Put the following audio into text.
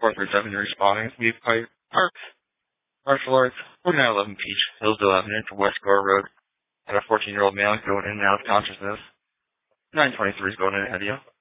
437 responding. Leaf Pipe Park. Martial Arts. 4911 Peach Hillsdale Avenue to West Gore Road. Had a 14-year-old male going in and out of consciousness. 923 is going in ahead of you.